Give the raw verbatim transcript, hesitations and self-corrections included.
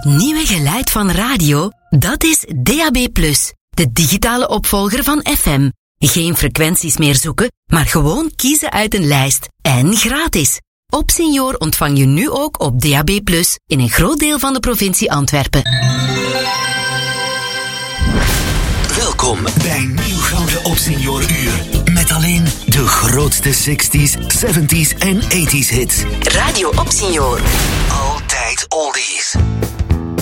Het nieuwe geluid van radio, dat is D A B plus, de digitale opvolger van F M. Geen frequenties meer zoeken, maar gewoon kiezen uit een lijst. En gratis. Opsenior ontvang je nu ook op D A B plus, in een groot deel van de provincie Antwerpen. Welkom bij Nieuw Gouden Opsenior Uur. Met alleen de grootste zestig's, zeventig's en tachtig's hits. Radio Opsenior. Altijd oldies.